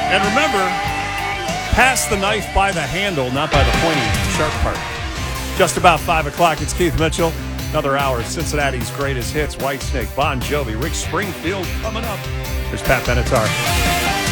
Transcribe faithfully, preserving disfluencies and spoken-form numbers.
And remember, pass the knife by the handle, not by the pointy sharp part. Just about five o'clock. It's Keith Mitchell. Another hour of Cincinnati's greatest hits. Whitesnake, Bon Jovi, Rick Springfield coming up. There's Pat Benatar.